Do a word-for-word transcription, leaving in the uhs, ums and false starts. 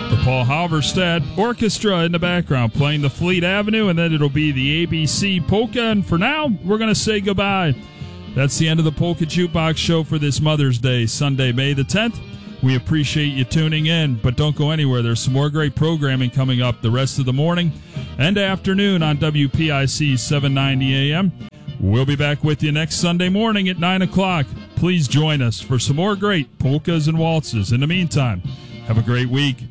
The Paul Halverstad Orchestra in the background playing the Fleet Avenue, and then it'll be the A B C Polka. And for now, we're going to say goodbye. That's the end of the Polka Jukebox Show for this Mother's Day, Sunday, May the tenth. We appreciate you tuning in, but don't go anywhere. There's some more great programming coming up the rest of the morning and afternoon on W P I C seven ninety A M. We'll be back with you next Sunday morning at nine o'clock. Please join us for some more great polkas and waltzes. In the meantime, have a great week.